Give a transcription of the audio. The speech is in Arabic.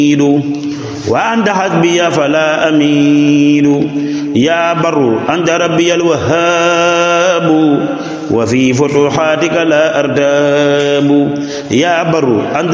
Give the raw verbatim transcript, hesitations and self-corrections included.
وأنت حسبي فلا أميل يا بر أنت ربي الوهاب وفي فتوحاتك لا أرداب يا بر أنت